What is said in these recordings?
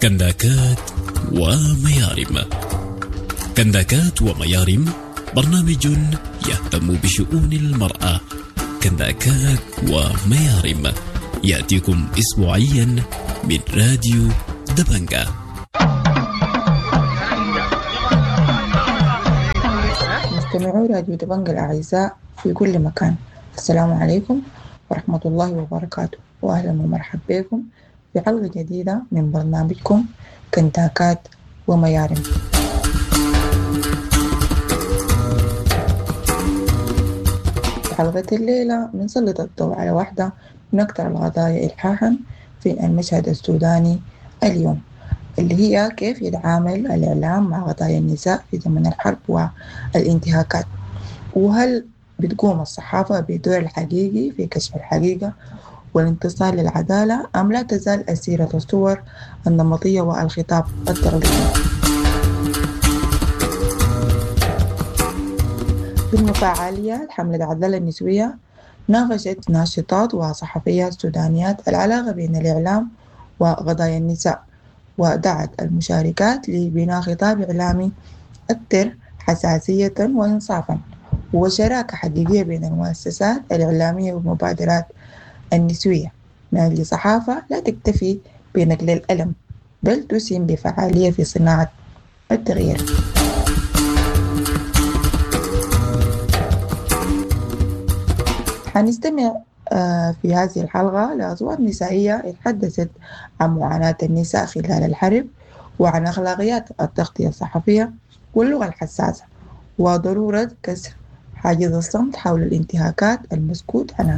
كنداكات وميارم. كنداكات وميارم برنامج يهتم بشؤون المرأة. كنداكات وميارم يأتيكم أسبوعيا من راديو دبنجة. مستمعو راديو دبنجة الأعزاء في كل مكان، السلام عليكم ورحمة الله وبركاته، وأهلا ومرحبا بكم في حلقة جديدة من برنامجكم كنداكات وميارم. في حلقة الليلة بنسلط الضوء على واحدة من أكثر القضايا إلحاحا في المشهد السوداني اليوم، اللي هي كيف يتعامل الإعلام مع قضايا النساء في زمن الحرب والانتهاكات، وهل بتقوم الصحافة بدور الحقيقي في كشف الحقيقة والانتصار للعدالة أم لا تزال أسيرة الصور النمطية والخطاب التقليدي. ضمن فعاليات حملة العدالة النسوية ناقشت ناشطات وصحفيات سودانيات العلاقة بين الإعلام وقضايا النساء، ودعت المشاركات لبناء خطاب إعلامي أكثر حساسية وإنصافا وشراكة حقيقية بين المؤسسات الإعلامية والمبادرات النسوية من أجل صحافة لا تكتفي بنقل الألم بل تسهم بفعالية في صناعة التغيير. حنستمع في هذه الحلقة لأصوات نسائية تحدثت عن معاناة النساء خلال الحرب وعن أخلاقيات التغطية الصحفية واللغة الحساسة وضرورة كسر حاجز الصمت حول الانتهاكات المسكوت عنها.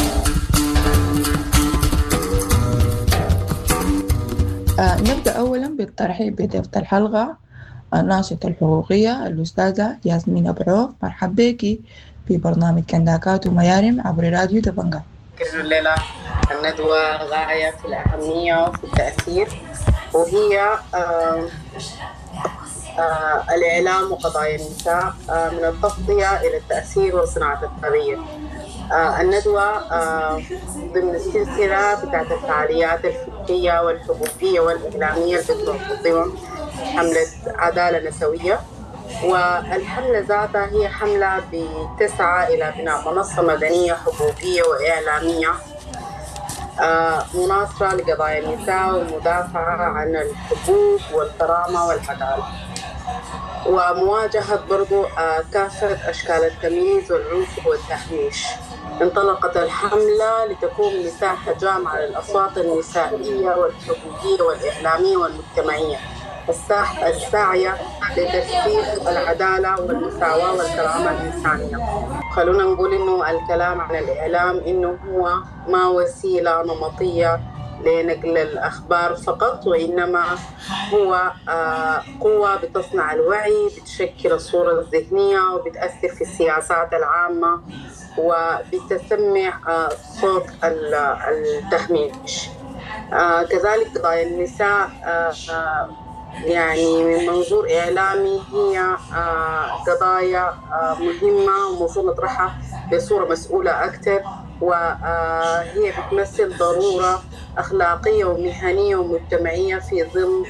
نبدأ أولا بالترحيب بضيفة الحلقة الناشطة الحقوقية الأستاذة ياسمين أبو عوف. مرحبا بك في برنامج كنداكات وميارم عبر راديو دبنجة. الليلة الندوة غاية في الأهمية وفي التأثير، وهي الإعلام وقضايا النساء من التغطية إلى التأثير وصناعة التغيير. الندوة ضمن السلسلة بتاعت الفعاليات الفكرية والحقوقية والإعلامية اللي بتنظم حملة عدالة نسوية، والحملة ذاتها هي حملة بتسعى إلى بناء منصة مدنية حقوقية وإعلامية مناصرة لقضايا النساء والمدافعة عن الحقوق والكرامة والعدالة، ومواجهة برضو كافة أشكال التمييز والعنف والتهميش. انطلقت الحملة لتكون مساحة جامعة للأصوات النسائية والحقوقية والإعلامية والمجتمعية الساعية لتحقيق العدالة والمساواة والكرامة الإنسانية. خلونا نقول إنه الكلام عن الإعلام إنه هو ما وسيلة نمطية لنقل الأخبار فقط، وإنما هو قوة بتصنع الوعي، بتشكل الصورة الذهنية وبتأثر في السياسات العامة وبتسمع صوت التهميش. كذلك قضايا النساء يعني من منظور إعلامي هي قضايا مهمة ومفروض نطرحها بصورة مسؤولة أكثر، وهي بتمثل ضرورة أخلاقية ومهنية ومجتمعية في ظل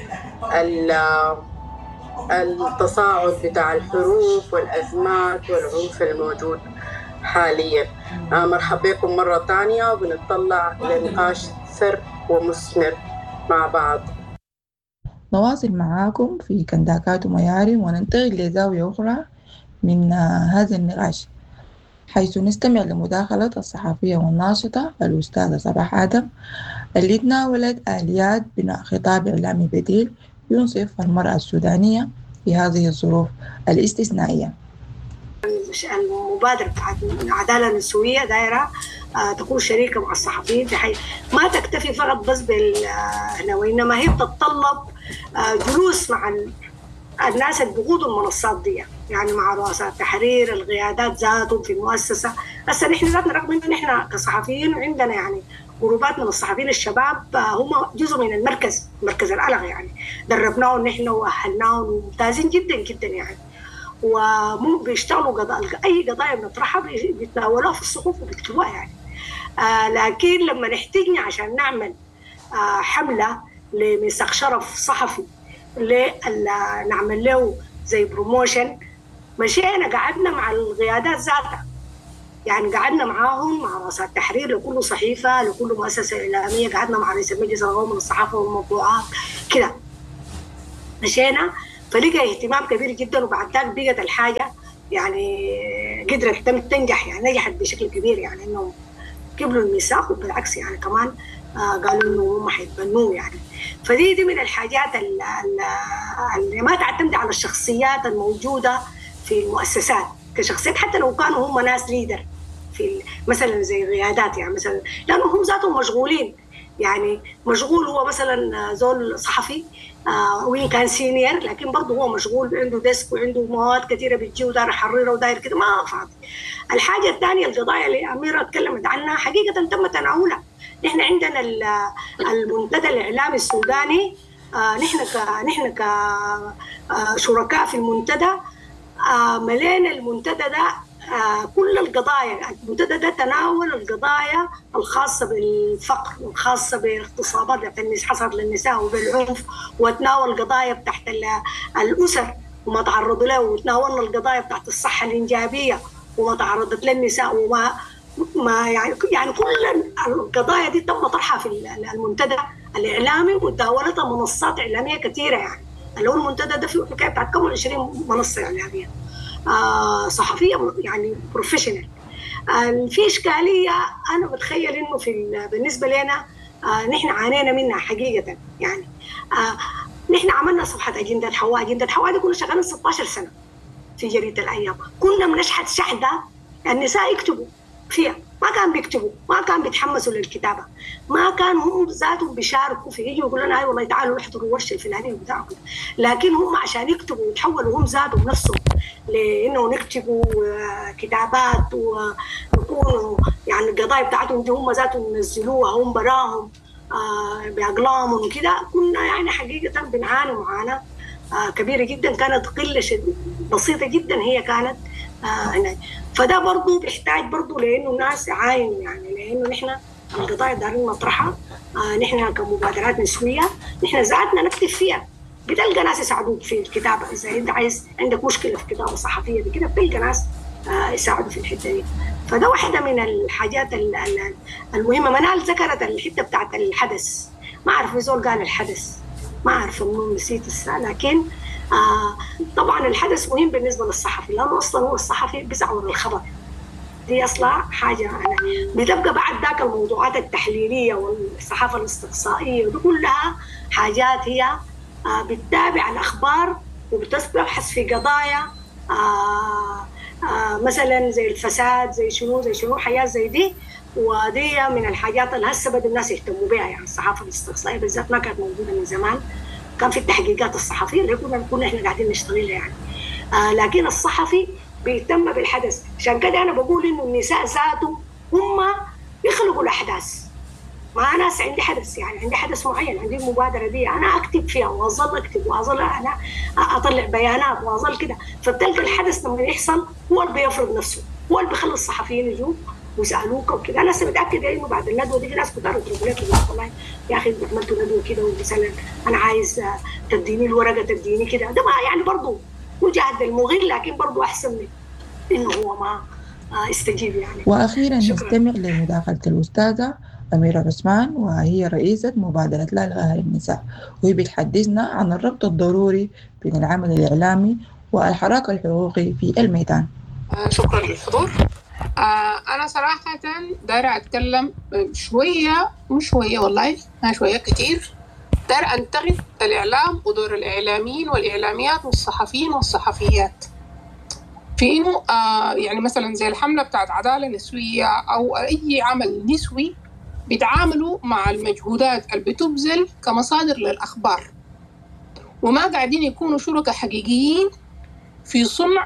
التصاعد بتاع الحروب والأزمات والعنف الموجود حاليا. مرحبا بكم مرة تانية، وبنطلع لنقاش سر ومثمر مع بعض. نواصل معاكم في كنداكات وميارم وننتقل لزاوية أخرى من هذا النقاش، حيث نستمع لمداخلة الصحفية والناشطة الأستاذة صباح آدم اللي تناولت آليات بناء خطاب إعلامي بديل ينصف المرأة السودانية في هذه الظروف الاستثنائية. المبادرة بتاعت العدالة النسوية دايرة تكون شريكة مع الصحفيين، بحيث ما تكتفي فقط بس وإنما هي بتتطلب جلوس مع الناس اللي بيقودوا المنصات دي، يعني مع رؤساء التحرير، القيادات ذاتهم في المؤسسة. هسه نحن ذاتنا رغم إن نحن كصحفيين عندنا يعني جروبات من الصحفيين الشباب هم جزء من مركز الألغ، يعني دربناهم نحن وأهلناهم وممتازين جدا جدا يعني، ومو بيشتغلوا أي قضايا بنطرحها بيتناولوها في الصحف وبيكتبوها يعني. لكن لما نحتاجنا عشان نعمل حملة لميثاق شرف صحفي نعمل له زي بروموشن، مشينا قعدنا مع القيادات ذاتها، يعني قعدنا معاهم مع رؤساء التحرير لكل صحيفة لكل مؤسسة إعلامية، قعدنا مع رئيس المجلس القومي للصحافة والمطبوعات كده مشينا، فلقى اهتمام كبير جدا. وبعد ذلك بقت الحاجة يعني قدرت تنجح، يعني نجحت بشكل كبير، يعني إنهم قبلوا الميثاق وبالعكس يعني كمان قالوا إنه هم حيتبنوه يعني. فدي من الحاجات اللي ما تعتمد على الشخصيات الموجودة في المؤسسات كشخصيات، حتى لو كانوا هم ناس ليدر في مثلا زي قيادات، يعني مثلا لأنه هم ذاتهم مشغولين، يعني مشغول هو مثلا زول صحفي وين كان سينيور، لكن برضه هو مشغول، عنده ديسك وعنده مواد كثيره بتجي وداير يحررها وداير كده ما فاضي. الحاجه الثانيه القضايا اللي اميره اتكلمت عنها حقيقه تم تناولها. نحن عندنا المنتدى الاعلامي السوداني، نحن كشركاء في المنتدى ملينا المنتدى ده كل القضايا. المنتدى ده تناول القضايا الخاصة بالفقر والخاصة باغتصابات اللي حصلت للنساء وبالعنف، وتناول قضايا تحت الأسر وما تعرضوا له، وتناولنا القضايا تحت الصحة الإنجابية وما تعرضت للنساء وما يعني كل القضايا دي تم طرحها في المنتدى الإعلامي، وتداولتها منصات إعلامية كثيرة، يعني اللي هو المنتدى ده فيه حكاية بتاعت كم 20 منصة إعلامية صحفية يعني بروفيشنال. في إشكالية أنا بتخيل إنه بالنسبة لنا نحن عانينا منها حقيقة، يعني نحن عملنا صفحة أجندة حواء. أجندة حواء دي كنا شغالين 16 سنة في جريدة الأيام، كنا بنشحت شحدة النساء يكتبوا فيها، ما كان بيكتبوا، ما كان بيتحمسوا للكتابة، ما كانوا هم ذاتهم بيشاركوا في، يجوا يقولوا لنا أي والله تعالوا احضروا الورشة الفلانية بتاعكم، لكن هم عشان يكتبوا ويتحولوا هم ذاتهم نفسهم لأنه نكتبوا كتابات ويكونوا يعني القضايا بتاعتهم دي هم ذاتهم ينزلوها هم براهم بأقلامهم وكده. كنا يعني حقيقة بنعاني معاناة كبيرة جدا، كانت قلة بسيطة جدا هي كانت هنا. فده برضو بيحتاج برضو لأنه الناس يعاينوا، يعني لأنه نحن القضايا دارين نطرحها، نحن كمبادرات نسوية نحن ذاتنا نكتب فيها، بتلقى ناس يساعدوك في الكتابة. إذا أنت عندك مشكلة في الكتابة الصحفية دي كده بتلقى ناس يساعدوا في الحتة دي. فده واحدة من الحاجات المهمة. منال ذكرت الحتة بتاعت الحدث، ما أعرف يزول قال الحدث، ما أعرف إنه نسيت لكن طبعا الحدث مهم بالنسبة للصحفي، لأنه أصلا هو الصحفي بيزعور الخبر، دي أصلا حاجة بتبقى بعد ذاك الموضوعات التحليلية والصحافة الاستقصائية ودي كلها حاجات هي بتتابع الأخبار وبتبحث في قضايا مثلا زي الفساد زي شنو حاجات زي دي، ودي من الحاجات اللي هسه بدأ الناس يهتموا بها. يعني الصحافة الاستقصائية بالذات ما كانت موجودة من زمان، كان في التحقيقات الصحفية اللي كنا احنا قاعدين نشتغلها يعني، لكن الصحفي بيهتم بالحدث. عشان كده أنا بقول إنه النساء ذاتهم هم يخلقوا الأحداث. ما ناس عندي حدث، يعني عندي حدث معين، عندي المبادرة دي أنا أكتب فيها وأظل أكتب وأظل أنا أطلع بيانات وأظل كده. فبتلقى الحدث لما يحصل هو اللي بيفرض نفسه، هو اللي بيخلي الصحفيين يجوا ويسألوك وكده. أنا متأكدة إنه بعد الندوة دي في ناس كتار يطلبوا لك والله يا أخي عملتوا ندوة كده ومثلا أنا عايز تديني الورقة تديني كده. ده ما يعني برضه مجهد المغير، لكن برضه أحسن من إنه هو ما استجيب يعني. وأخيرا نستمع لمداخلة الأستاذة أميرة عثمان، وهي رئيسة مبادرة لا إلغاء للنساء، وهي بتحدثنا عن الربط الضروري بين العمل الإعلامي والحراك الحقوقي في الميدان. شكرا للحضور. أنا صراحة دايرة أتكلم شوية مش شوية والله ما شوية كتير، دايرة أنتقد الإعلام ودور الإعلاميين والإعلاميات والصحفيين والصحفيات في إنه يعني مثلا زي الحملة بتاعت عدالة نسوية أو أي عمل نسوي بيتعاملوا مع المجهودات اللي بتبذل كمصادر للأخبار، وما قاعدين يكونوا شركاء حقيقيين في صنع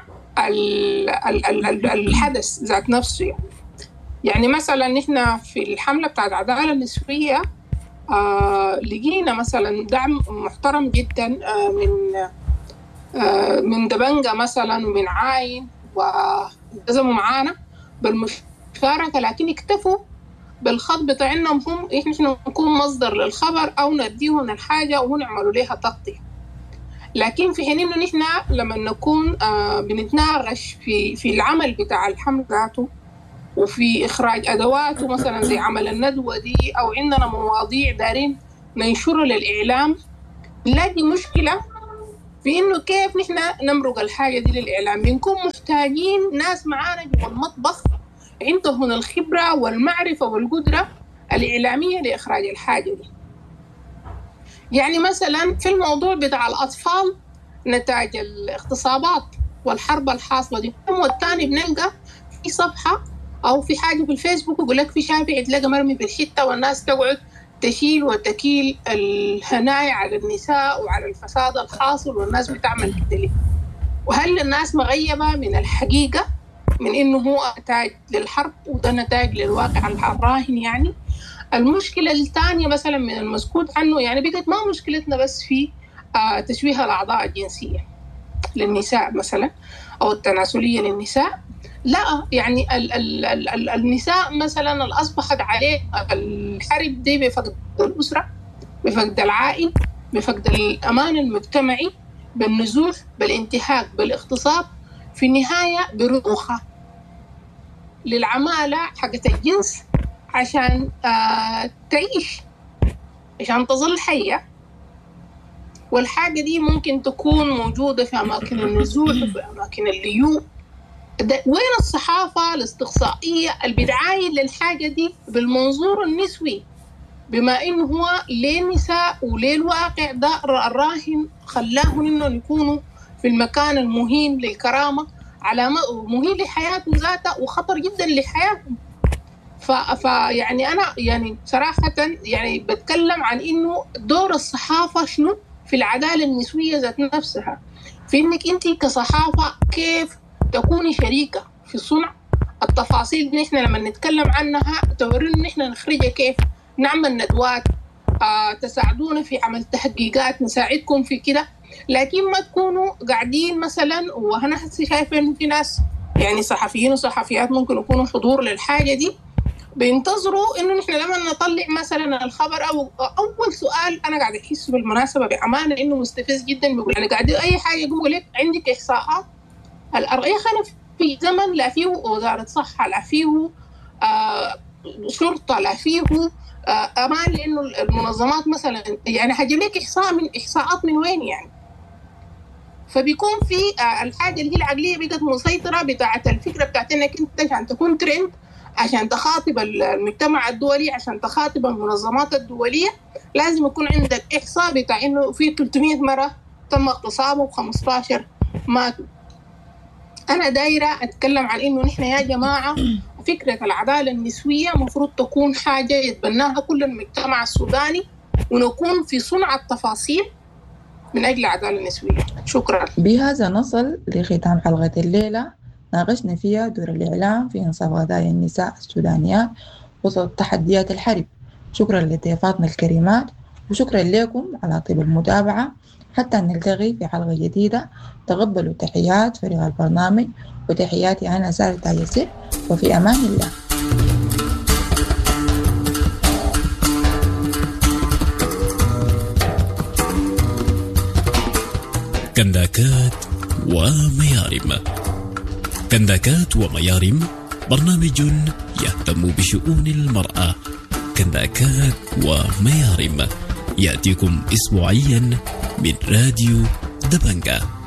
الحدث ذات نفسه. يعني مثلا نحن في الحملة بتاعت عدالة النسوية لقينا مثلا دعم محترم جدا من دبنجة مثلا ومن عاين والتزموا معانا بالمشاركة، لكن اكتفوا بالخط بتاعنا هم إحنا نكون مصدر للخبر أو نديهم الحاجة ونعملوا لها تغطية. لكن في حين إنه نحن لما نكون بنتناقش في العمل بتاع الحمل ذاته وفي إخراج أدواته مثلا زي عمل الندوة دي، أو عندنا مواضيع دارين ننشرها للإعلام، نلاقي مشكلة في إنه كيف نحن نمرق الحاجة دي للإعلام. بنكون محتاجين ناس معانا جوا المطبخ عندهم الخبرة والمعرفة والقدرة الإعلامية لإخراج الحاجة دي. يعني مثلا في الموضوع بتاع الأطفال نتاج الاغتصابات والحرب الحاصلة دي، والتاني بنلقى في صفحة أو في حاجة في الفيسبوك يقول لك في شافع تلاقى مرمي في الحتة والناس تقعد تشيل وتكيل الهنايا على النساء وعلى الفساد الحاصل والناس بتعمل كده ليه؟ وهل الناس مغيبة من الحقيقة من إنه هو نتاج للحرب وده نتاج للواقع الراهن؟ يعني المشكلة الثانية مثلا من المسكوت عنه، يعني بقت ما مشكلتنا بس في تشويه الأعضاء الجنسية للنساء مثلا أو التناسلية للنساء، لا يعني النساء مثلا الأصبحت عليه الحرب دي بفقد الأسرة، بفقد العائل، بفقد الأمان المجتمعي، بالنزوح، بالانتهاك، بالاغتصاب، في النهاية برضوخة للعمالة حقت الجنس عشان تعيش، عشان تظل حية. والحاجة دي ممكن تكون موجودة في أماكن النزوح وفي أماكن الليوم. وين الصحافة الاستقصائية البدعاية للحاجة دي بالمنظور النسوي، بما إنه هو للنساء وللواقع ده الراهن خلاهم إنهم يكونوا في المكان المهين للكرامة، على مهين لحياتهم ذاتها وخطر جدا لحياتهم. يعني أنا يعني صراحة يعني بتكلم عن إنه دور الصحافة شنو في العدالة النسوية ذات نفسها، في إنك أنت كصحافة كيف تكوني شريكة في صنع التفاصيل دي. نحن لما نتكلم عنها تورينا نحن نخرجها كيف، نعمل ندوات، تساعدونا في عمل تحقيقات، نساعدكم في كده، لكن ما تكونوا قاعدين مثلا. وأنا شايفة إنه في ناس يعني صحفيين وصحفيات ممكن يكونوا حضور للحاجة دي بينتظروا إنه نحن لما نطلع مثلا الخبر أو أول سؤال أنا قاعد أحس بالمناسبة بأمانة إنه مستفز جدا، بيقول يعني قاعد أي حاجة يقول لك عندك إحصاءات الأرقية. خلينا في زمن لا فيه وزارة صحة، لا فيه شرطة، لا فيه أمان، لأنه المنظمات مثلا يعني هجيب لك إحصاءات من وين يعني؟ فبيكون في الحاجة اللي هي العقلية بقت مسيطرة بتاعة الفكرة بتاعت إنك أنت عشان تكون ترند، عشان تخاطب المجتمع الدولي، عشان تخاطب المنظمات الدولية، لازم يكون عندك إحصاء بتاع إنه في 300 مرة تم اغتصابه و15 ماتوا. أنا دايرة أتكلم عن إنه نحن يا جماعة فكرة العدالة النسوية مفروض تكون حاجة يتبناها كل المجتمع السوداني، ونكون في صنع التفاصيل من أجل العدالة النسوية. شكرا. بهذا نصل لختام حلقة الليلة، ناقشنا فيها دور الإعلام في إنصاف قضايا النساء السودانيات وسط تحديات الحرب. شكرا لضيفاتنا الكريمات، وشكرا لكم على طيب المتابعة. حتى نلتقي في حلقة جديدة، تقبلوا تحيات فريق البرنامج وتحياتي أنا سارة تايسير، وفي أمان الله. كنداكات وميارم. كنداكات وميارم برنامج يهتم بشؤون المرأة. كنداكات وميارم يأتيكم أسبوعيا من راديو دبنجة.